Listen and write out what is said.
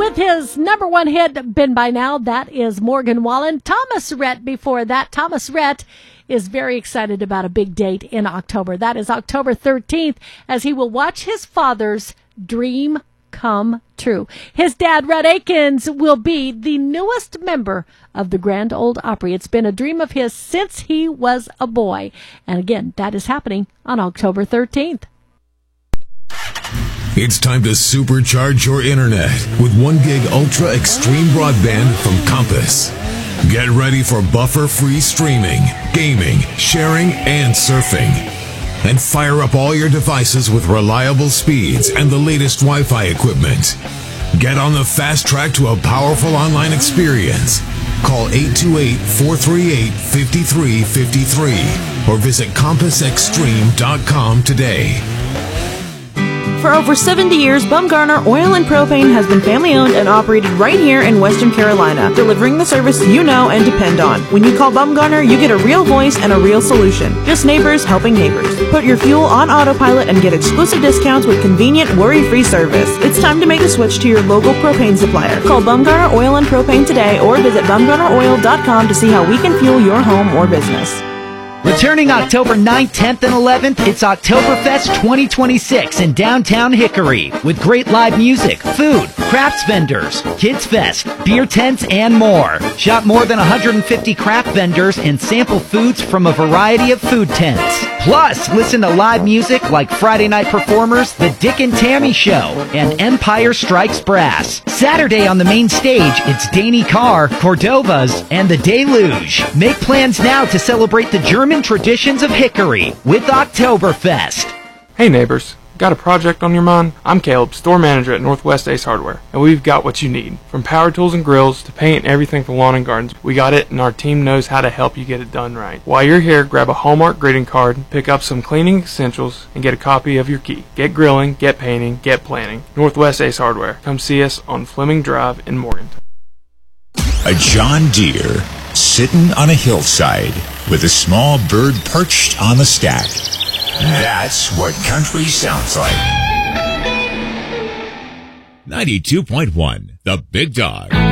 with his number one hit, Been By Now. That is Morgan Wallen. Thomas Rhett before that. Thomas Rhett is very excited about a big date in October. That is October 13th, as he will watch his father's dream come true. His dad, Rhett Akins, will be the newest member of the Grand Ole Opry. It's been a dream of his since he was a boy. And again, that is happening on October 13th. It's time to supercharge your internet with 1 gig ultra extreme broadband from Compass. Get ready for buffer-free streaming, gaming, sharing, and surfing. And fire up all your devices with reliable speeds and the latest Wi-Fi equipment. Get on the fast track to a powerful online experience. Call 828-438-5353 or visit compassextreme.com today. For over 70 years, Bumgarner Oil and Propane has been family-owned and operated right here in Western Carolina, delivering the service you know and depend on. When you call Bumgarner, you get a real voice and a real solution. Just neighbors helping neighbors. Put your fuel on autopilot and get exclusive discounts with convenient, worry-free service. It's time to make the switch to your local propane supplier. Call Bumgarner Oil and Propane today or visit bumgarneroil.com to see how we can fuel your home or business. Returning October 9th, 10th, and 11th, it's Oktoberfest 2026 in downtown Hickory with great live music, food, crafts vendors, kids fest, beer tents, and more. Shop more than 150 craft vendors and sample foods from a variety of food tents. Plus, listen to live music like Friday night performers, The Dick and Tammy Show, and Empire Strikes Brass. Saturday on the main stage, it's Danny Carr, Cordovas, and The Deluge. Make plans now to celebrate the German traditions of Hickory with Oktoberfest. Hey neighbors, got a project on your mind? I'm Caleb, store manager at Northwest Ace Hardware, and we've got what you need. From power tools and grills to paint and everything for lawn and gardens, we got it, and our team knows how to help you get it done right. While you're here, grab a Hallmark greeting card, pick up some cleaning essentials, and get a copy of your key. Get grilling, get painting, get planning. Northwest Ace Hardware. Come see us on Fleming Drive in Morganton. A John Deere sitting on a hillside with a small bird perched on the stack. That's what country sounds like. 92.1, The Big Dog.